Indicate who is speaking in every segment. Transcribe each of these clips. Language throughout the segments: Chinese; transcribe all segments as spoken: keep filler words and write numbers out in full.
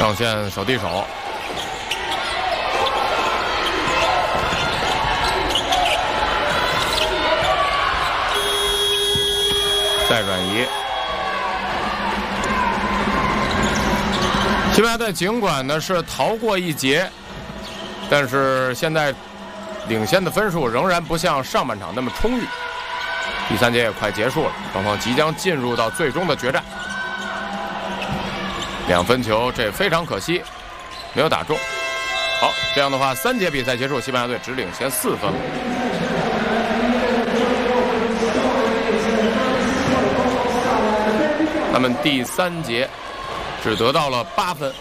Speaker 1: 上线手递手，再转移。西班牙队尽管呢是逃过一劫，但是现在领先的分数仍然不像上半场那么充裕。第三节也快结束了，双方即将进入到最终的决战。两分球，这非常可惜，没有打中。好，这样的话，三节比赛结束，西班牙队只领先四分。他们第三节只得到了八分。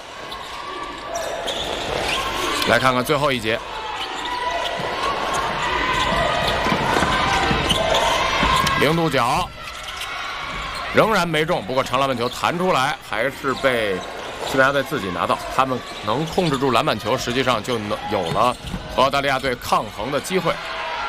Speaker 1: 来看看最后一节。零度角仍然没中，不过长篮板球弹出来，还是被西班牙队自己拿到。他们能控制住篮板球，实际上就能有了和澳大利亚队抗衡的机会。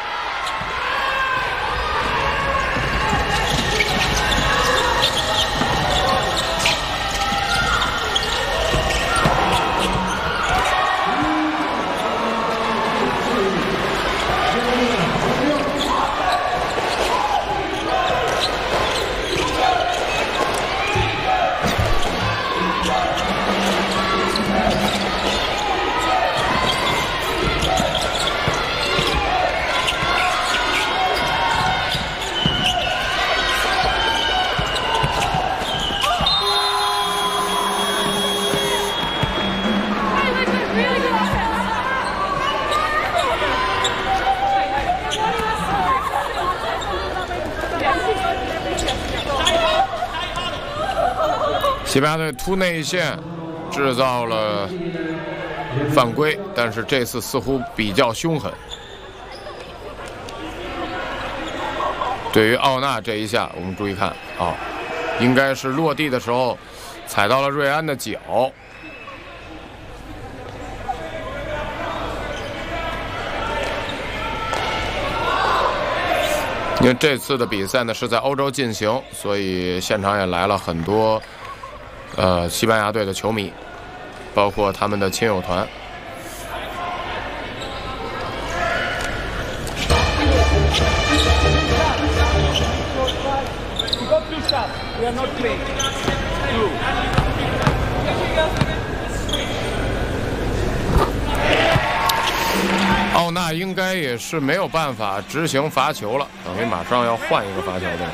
Speaker 1: 西班牙队突内线制造了犯规，但是这次似乎比较凶狠。对于奥纳这一下，我们注意看啊、哦，应该是落地的时候踩到了瑞安的脚。因为这次的比赛呢是在欧洲进行，所以现场也来了很多呃西班牙队的球迷，包括他们的亲友团。奥纳应该也是没有办法执行罚球了，等于马上要换一个罚球的了。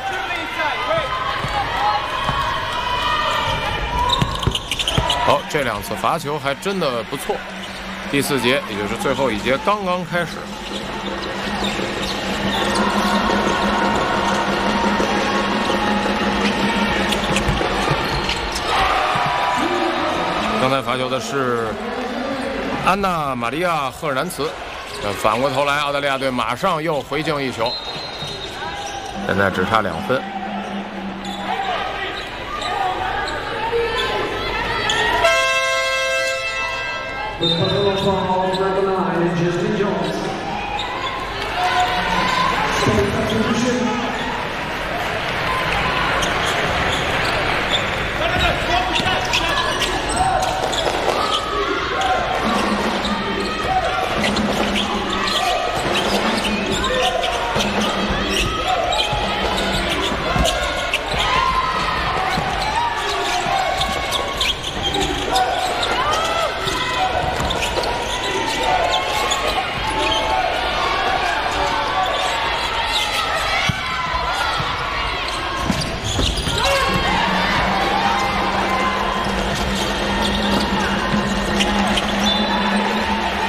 Speaker 1: 好，这两次罚球还真的不错。第四节，也就是最后一节刚刚开始。刚才罚球的是安娜·玛利亚·赫尔南茨，反过头来，澳大利亚队马上又回敬一球，现在只差两分。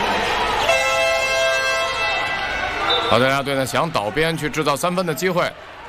Speaker 1: 澳大利亚队呢想倒边去制造三分的机会，